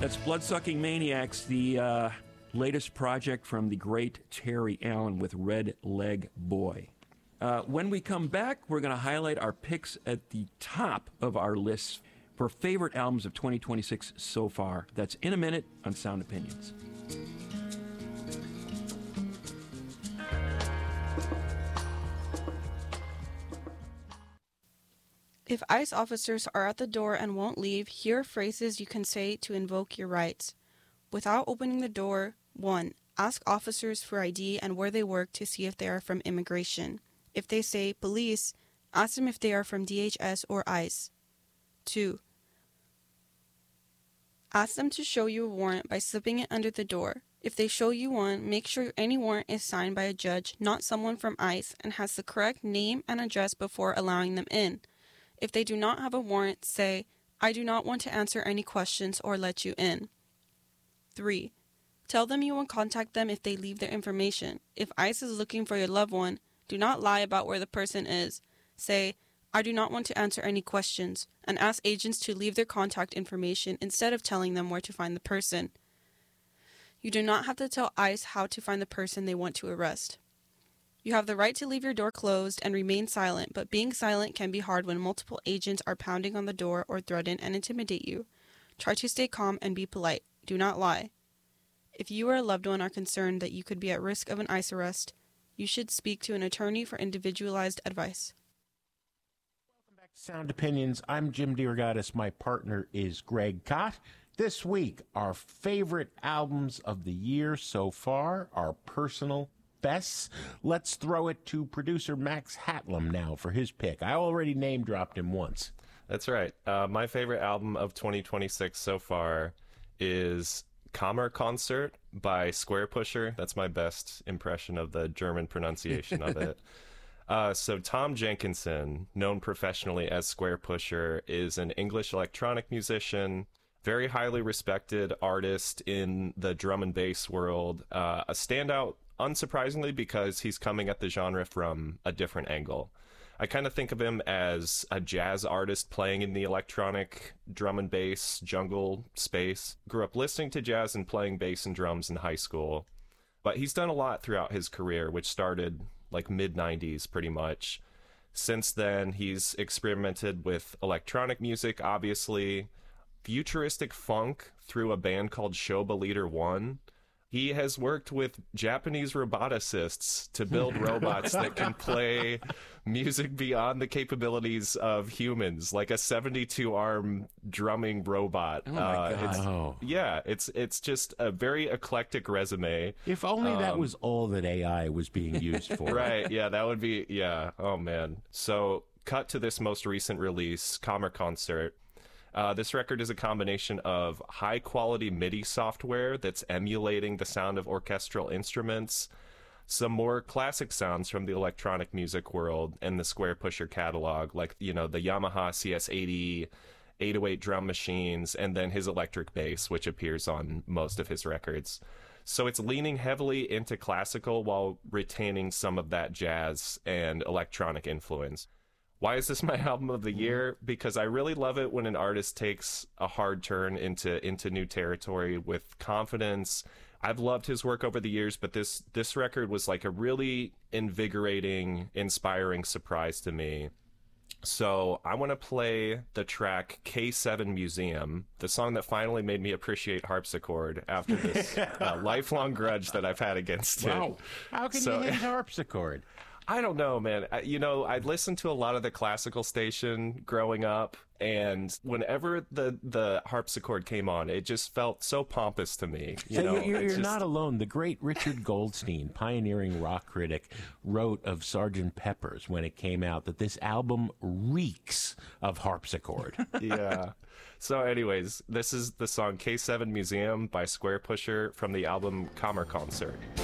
That's Bloodsucking Maniacs, the latest project from the great Terry Allen with Red Leg Boy. When we come back, we're going to highlight our picks at the top of our list for favorite albums of 2026 so far. That's in a minute on Sound Opinions. If ICE officers are at the door and won't leave, here are phrases you can say to invoke your rights. Without opening the door, 1. Ask officers for ID and where they work to see if they are from immigration. If they say police, ask them if they are from DHS or ICE. 2. Ask them to show you a warrant by slipping it under the door. If they show you one, make sure any warrant is signed by a judge, not someone from ICE, and has the correct name and address before allowing them in. If they do not have a warrant, say, I do not want to answer any questions or let you in. 3. Tell them you will contact them if they leave their information. If ICE is looking for your loved one, do not lie about where the person is. Say, I do not want to answer any questions, and ask agents to leave their contact information instead of telling them where to find the person. You do not have to tell ICE how to find the person they want to arrest. You have the right to leave your door closed and remain silent, but being silent can be hard when multiple agents are pounding on the door or threaten and intimidate you. Try to stay calm and be polite. Do not lie. If you or a loved one are concerned that you could be at risk of an ICE arrest, you should speak to an attorney for individualized advice. Welcome back to Sound Opinions. I'm Jim DeRogatis. My partner is Greg Kot. This week, our favorite albums of the year so far, our personal bests. Let's throw it to producer Max Hatlam now for his pick. I already name-dropped him once. That's right. My favorite album of 2026 so far is Kammerkonzert by Squarepusher. That's my best impression of the German pronunciation of it. So Tom Jenkinson, known professionally as Squarepusher, is an English electronic musician, very highly respected artist in the drum and bass world, a standout, unsurprisingly, because he's coming at the genre from a different angle. I kind of think of him as a jazz artist playing in the electronic drum and bass jungle space. Grew up listening to jazz and playing bass and drums in high school. But he's done a lot throughout his career, which started like mid-90s pretty much. Since then, he's experimented with electronic music, obviously, futuristic funk through a band called Shoba Leader One. He has worked with Japanese roboticists to build robots that can play music beyond the capabilities of humans, like a 72-arm drumming robot. Oh my God. It's just a very eclectic resume. If only that was all that AI was being used for. Right, yeah, that would be, yeah, oh man. So, cut to this most recent release, Kammerkonzert. This record is a combination of high-quality MIDI software that's emulating the sound of orchestral instruments, some more classic sounds from the electronic music world and the Squarepusher catalog, like, you know, the Yamaha CS80, 808 drum machines, and then his electric bass, which appears on most of his records. So it's leaning heavily into classical while retaining some of that jazz and electronic influence. Why is this my album of the year? Because I really love it when an artist takes a hard turn into new territory with confidence. I've loved his work over the years, but this record was like a really invigorating, inspiring surprise to me. So I want to play the track K7 Museum, the song that finally made me appreciate harpsichord after this lifelong grudge that I've had against it. Wow. How can you hate harpsichord? I don't know, man. I listened to a lot of the classical station growing up, and whenever the harpsichord came on, it just felt so pompous to me. You're not alone. The great Richard Goldstein, pioneering rock critic, wrote of Sgt. Pepper's when it came out that this album reeks of harpsichord. Yeah. So anyways, this is the song K7 Museum by Squarepusher from the album Kammerkonzert.